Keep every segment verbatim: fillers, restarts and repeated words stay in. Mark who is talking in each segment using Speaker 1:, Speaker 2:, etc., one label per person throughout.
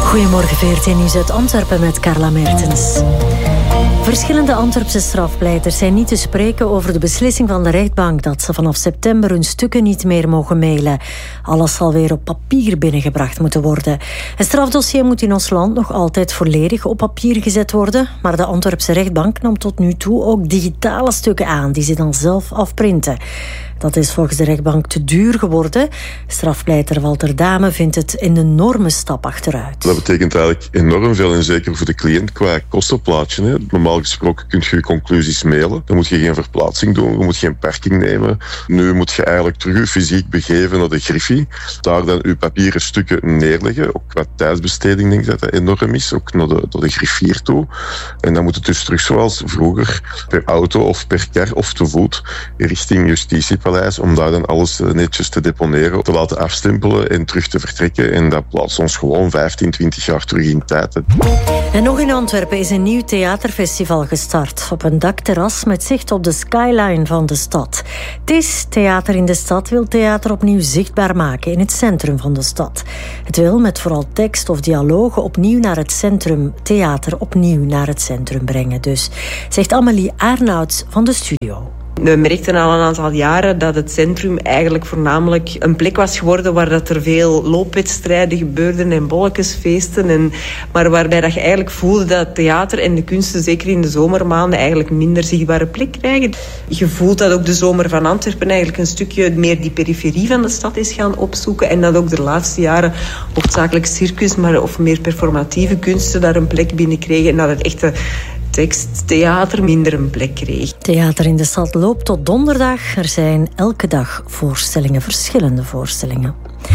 Speaker 1: Goedemorgen, veertien Nieuws uit Antwerpen met Carla Mertens. Verschillende Antwerpse strafpleiters zijn niet te spreken over de beslissing van de rechtbank dat ze vanaf september hun stukken niet meer mogen mailen. Alles zal weer op papier binnengebracht moeten worden. Het strafdossier moet in ons land nog altijd volledig op papier gezet worden, maar de Antwerpse rechtbank nam tot nu toe ook digitale stukken aan die ze dan zelf afprinten. Dat is volgens de rechtbank te duur geworden. Strafpleiter Walter Dame vindt het een enorme stap achteruit.
Speaker 2: Dat betekent eigenlijk enorm veel, en zeker voor de cliënt qua kostenplaatje. Hè. Normaal gesproken kun je je conclusies mailen. Dan moet je geen verplaatsing doen, je moet geen parking nemen. Nu moet je eigenlijk terug fysiek begeven naar de griffie. Daar dan je papieren stukken neerleggen. Ook qua tijdsbesteding denk ik dat dat enorm is. Ook naar de, naar de griffier toe. En dan moet het dus terug zoals vroeger per auto of per kar of te voet richting justitiepaleis, om daar dan alles netjes te deponeren, te laten afstempelen en terug te vertrekken. En dat plaatst ons gewoon vijftien, twintig jaar terug in tijd.
Speaker 1: En nog in Antwerpen is een nieuw theaterfestival gestart. Op een dakterras met zicht op de skyline van de stad. Het is Theater in de Stad wil theater opnieuw zichtbaar maken in het centrum van de stad. Het wil met vooral tekst of dialogen opnieuw naar het centrum, theater opnieuw naar het centrum brengen. Dus, zegt Amélie Arnouds van de studio.
Speaker 3: We merkten al een aantal jaren dat het centrum eigenlijk voornamelijk een plek was geworden waar dat er veel loopwedstrijden gebeurden en bolletjesfeesten. En, maar waarbij dat je eigenlijk voelde dat theater en de kunsten, zeker in de zomermaanden, eigenlijk minder zichtbare plek krijgen. Je voelt dat ook de zomer van Antwerpen eigenlijk een stukje meer die periferie van de stad is gaan opzoeken. En dat ook de laatste jaren hoofdzakelijk circus, maar of meer performatieve kunsten daar een plek binnenkregen. En dat het echte teksttheater minder een plek kreeg.
Speaker 1: Theater in de Stad loopt tot donderdag. Er zijn elke dag voorstellingen, verschillende voorstellingen.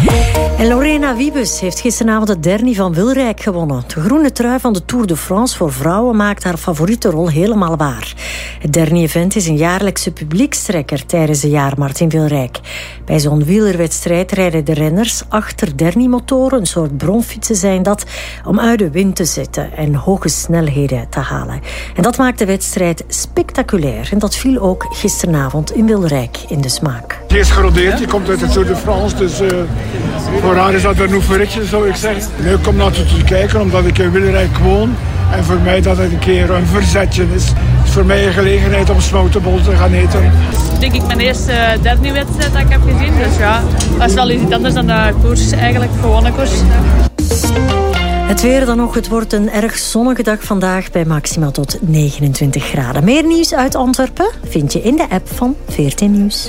Speaker 1: En Lorena Wiebes heeft gisteravond de dernie van Wilrijk gewonnen. De groene trui van de Tour de France voor vrouwen maakt haar favoriete rol helemaal waar. Het dernie-event is een jaarlijkse publiekstrekker tijdens de jaarmarkt in Wilrijk. Bij zo'n wielerwedstrijd rijden de renners achter dernie-motoren, een soort bromfietsen zijn dat, om uit de wind te zitten en hoge snelheden te halen. En dat maakt de wedstrijd spectaculair. En dat viel ook gisteravond in Wilrijk in de smaak.
Speaker 4: Die is gerodeerd, die komt uit de Tour de France, dus uh, voor haar is dat een oefenritje, zou ik zeggen. Leuk om naar te kijken, omdat ik in Wilrijk woon. En voor mij dat het een keer een verzetje is. Het is voor mij een gelegenheid om smoutenbol te gaan eten.
Speaker 5: Denk ik mijn eerste dernie-wedstrijd dat ik heb gezien. Dus ja, dat is wel iets anders dan de koers, eigenlijk gewone koers.
Speaker 1: Het weer dan nog. Het wordt een erg zonnige dag vandaag bij maximaal tot negenentwintig graden. Meer nieuws uit Antwerpen vind je in de app van veertien Nieuws.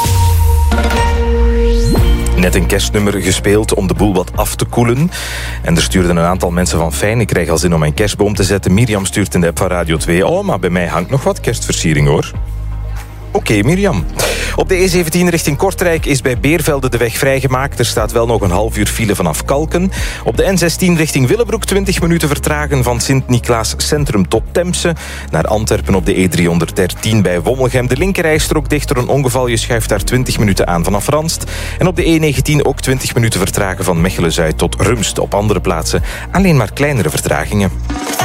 Speaker 6: Net een kerstnummer gespeeld om de boel wat af te koelen. En er stuurden een aantal mensen van fijn, ik krijg al zin om mijn kerstboom te zetten. Mirjam stuurt in de app van Radio twee. Oh, maar bij mij hangt nog wat kerstversiering, hoor. Oké, okay, Mirjam. Op de E zeventien richting Kortrijk is bij Beervelde de weg vrijgemaakt. Er staat wel nog een half uur file vanaf Kalken. Op de N zestien richting Willebroek twintig minuten vertragen van Sint-Niklaas Centrum tot Temse. Naar Antwerpen op de E driehonderddertien bij Wommelgem. De linkerrijstrook dicht door een ongeval. Je schuift daar twintig minuten aan vanaf Ranst. En op de E negentien ook twintig minuten vertragen van Mechelen-Zuid tot Rumst. Op andere plaatsen alleen maar kleinere vertragingen.